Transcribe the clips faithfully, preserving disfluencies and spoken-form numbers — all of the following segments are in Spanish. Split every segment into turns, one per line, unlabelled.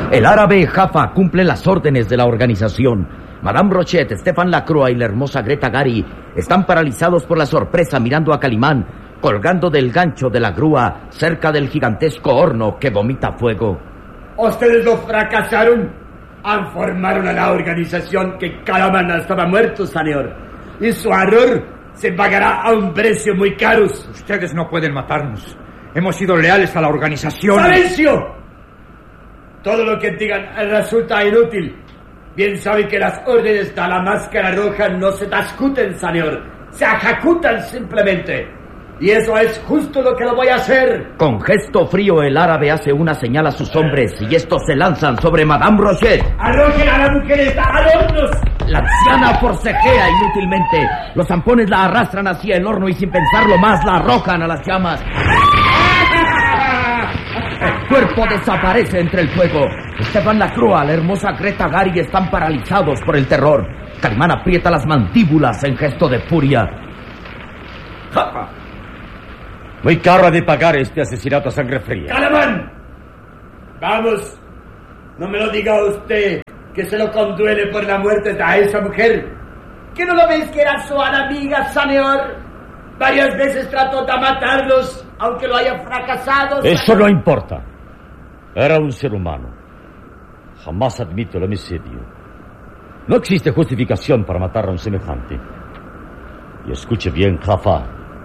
El árabe Jaffa cumple las órdenes de la organización. Madame Rochet, Stéphane Lacroix y la hermosa Greta Gary están paralizados por la sorpresa mirando a Calimán, colgando del gancho de la grúa cerca del gigantesco horno que vomita fuego.
Ustedes lo fracasaron. Han formado la organización que Calimán estaba muerto, señor. Y su error se pagará a un precio muy caro.
Ustedes no pueden matarnos. Hemos sido leales a la organización.
¡Silencio! Todo lo que digan resulta inútil. Bien saben que las órdenes de la máscara roja no se discuten, señor. Se ejecutan simplemente. Y eso es justo lo que lo voy a hacer.
Con gesto frío, el árabe hace una señal a sus hombres y estos se lanzan sobre Madame Rochet.
¡Arrojen a la mujer esta al horno!
La anciana forcejea inútilmente. Los zampones la arrastran hacia el horno y sin pensarlo más la arrojan a las llamas. El cuerpo desaparece entre el fuego. Stéphane Lacroix, la hermosa Greta Gary están paralizados por el terror. Calimán aprieta las mandíbulas en gesto de furia.
¡Japa! Muy caro de pagar este asesinato a sangre fría.
¡Calimán! Vamos, no me lo diga usted, que se lo conduele por la muerte de esa mujer. ¿Que no lo ves que era su amiga, señor? Varias veces trató de matarlos, aunque lo haya fracasado.
Eso no importa. Era un ser humano. Jamás admito el homicidio. No existe justificación para matar a un semejante. Y escuche bien, Jaffa.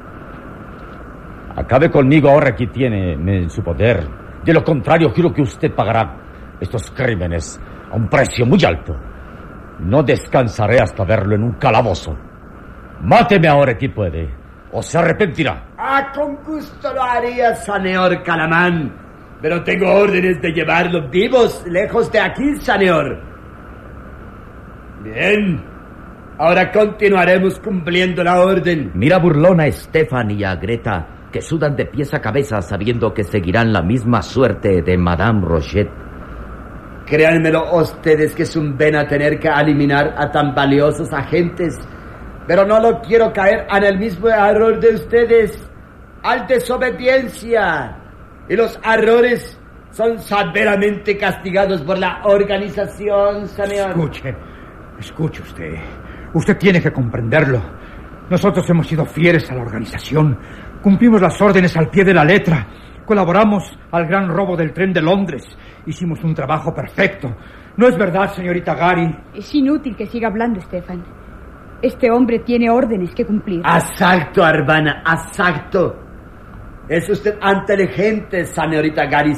Acabe conmigo ahora que tiene en su poder. De lo contrario, quiero que usted pagará estos crímenes a un precio muy alto. No descansaré hasta verlo en un calabozo. Máteme ahora que puede, o se arrepentirá.
Ah, con gusto lo haría, señor Calimán. Pero tengo órdenes de llevarlos vivos lejos de aquí, señor. Bien. Ahora continuaremos cumpliendo la orden.
Mira burlona a Stéphane y a Greta, que sudan de pies a cabeza sabiendo que seguirán la misma suerte de Madame Rochet.
Créanmelo ustedes que es un pena tener que eliminar a tan valiosos agentes, pero no lo quiero caer en el mismo error de ustedes, al desobediencia. Y los errores son severamente castigados por la organización, señor.
Escuche, escuche usted. Usted tiene que comprenderlo. Nosotros hemos sido fieles a la organización. Cumplimos las órdenes al pie de la letra. Colaboramos al gran robo del tren de Londres. Hicimos un trabajo perfecto. ¿No es verdad, señorita Gary?
Es inútil que siga hablando, Stéphane. Este hombre tiene órdenes que cumplir.
Exacto, hermana, exacto. Es usted inteligente, señorita Gary.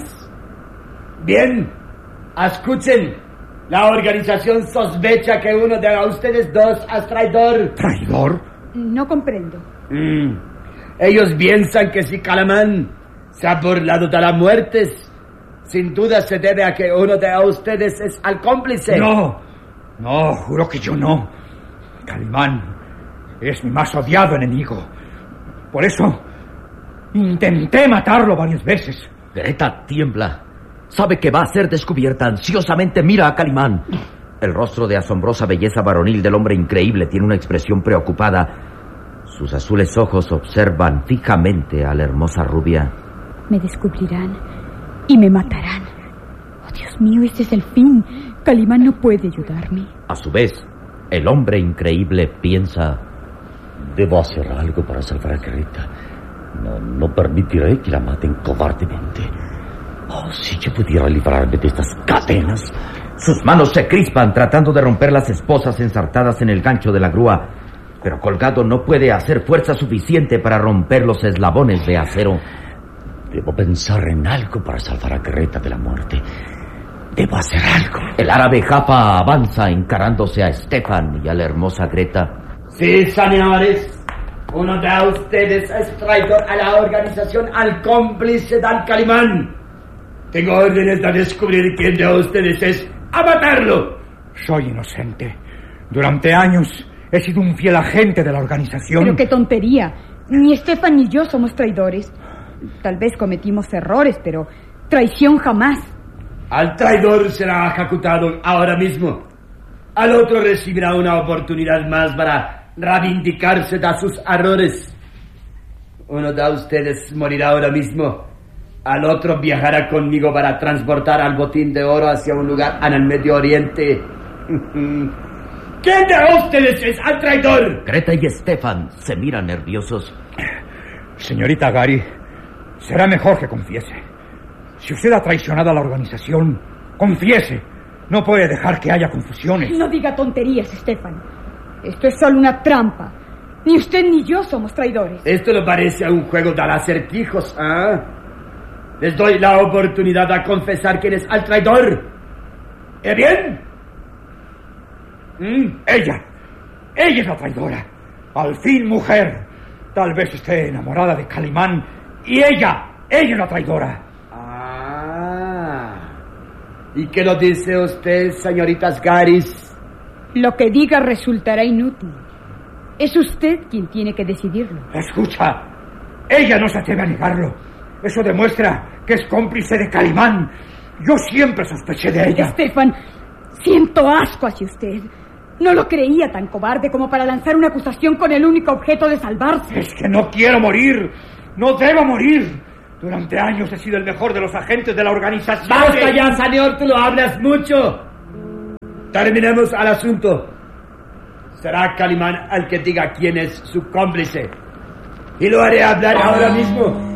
Bien, escuchen. La organización sospecha que uno de ustedes dos es traidor.
¿Traidor?
No comprendo.
Mm. Ellos piensan que si Calimán se ha burlado de las muertes, sin duda se debe a que uno de ustedes es el cómplice.
No, no, juro que yo no. Calimán es mi más odiado enemigo. Por eso intenté matarlo varias veces.
Greta tiembla. Sabe que va a ser descubierta. Ansiosamente mira a Calimán. El rostro de asombrosa belleza varonil del hombre increíble tiene una expresión preocupada. Sus azules ojos observan fijamente a la hermosa rubia.
Me descubrirán y me matarán. Oh, Dios mío, este es el fin. Calimán no puede ayudarme.
A su vez, el hombre increíble piensa:
debo hacer algo para salvar a Greta. No, no permitiré que la maten cobardemente. Oh, si yo pudiera librarme de estas cadenas.
Sus manos se crispan tratando de romper las esposas ensartadas en el gancho de la grúa, pero colgado no puede hacer fuerza suficiente para romper los eslabones de acero.
Debo pensar en algo para salvar a Greta de la muerte. Debo hacer algo.
El árabe Jaffa avanza encarándose a Stéphane y a la hermosa Greta.
Sí, señores. Uno de ustedes es traidor a la organización, al cómplice del Calimán. Tengo órdenes de descubrir quién de ustedes es, ¡a matarlo!
Soy inocente. Durante años he sido un fiel agente de la organización.
Pero qué tontería. Ni Stéphane ni yo somos traidores. Tal vez cometimos errores, pero traición jamás.
Al traidor será ejecutado ahora mismo. Al otro recibirá una oportunidad más para reivindicarse de sus errores. Uno de ustedes morirá ahora mismo. Al otro viajará conmigo para transportar al botín de oro hacia un lugar en el Medio Oriente. ¿Quién de ustedes es al traidor?
Greta y Stefan se miran nerviosos.
Señorita Gary, será mejor que confiese. Si usted ha traicionado a la organización, confiese. No puede dejar que haya confusiones.
No diga tonterías, Stefan. Esto es solo una trampa. Ni usted ni yo somos traidores.
Esto le parece a un juego de acertijos, ¿ah? Les doy la oportunidad de confesar quién es el traidor. ¿Eh bien?
¿Mm? Ella. Ella es la traidora. Al fin, mujer. Tal vez esté enamorada de Calimán. Y ella. Ella es la traidora.
Ah. ¿Y qué lo dice usted, señoritas Garis?
Lo que diga resultará inútil. Es usted quien tiene que decidirlo.
Escucha. Ella no se atreve a negarlo. Eso demuestra que es cómplice de Calimán. Yo siempre sospeché de ella.
Stefan, siento asco hacia usted. No lo creía tan cobarde como para lanzar una acusación con el único objeto de salvarse.
Es que no quiero morir. No debo morir. Durante años he sido el mejor de los agentes de la organización.
¡Basta ya, señor! Tú lo hablas mucho. Terminemos al asunto. Será Calimán el que diga quién es su cómplice. Y lo haré hablar ahora mismo.